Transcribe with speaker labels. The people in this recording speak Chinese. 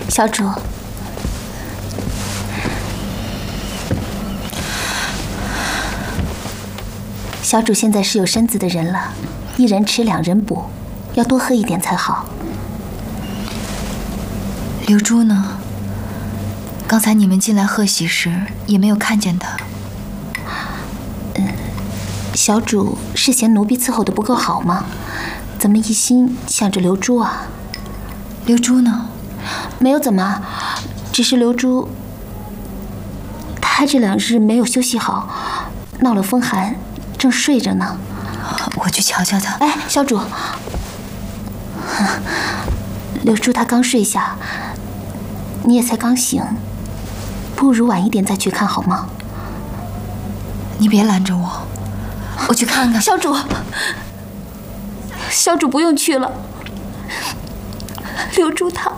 Speaker 1: 小主，小主现在是有身子的人了，一人吃2人补，要多喝一点才好。
Speaker 2: 刘珠呢？刚才你们进来贺喜时也没有看见她。
Speaker 1: 小主是嫌奴婢伺候的不够好吗？怎么一心想着刘珠啊？
Speaker 2: 刘珠呢？
Speaker 1: 没有怎么，只是刘珠她这2日没有休息好，闹了风寒，正睡着呢。
Speaker 2: 我去瞧瞧她。
Speaker 1: 哎，小主，刘珠她刚睡下，你也才刚醒，不如晚一点再去看好吗？
Speaker 2: 你别拦着我，我去看看。
Speaker 1: 小主，小主不用去了，刘珠她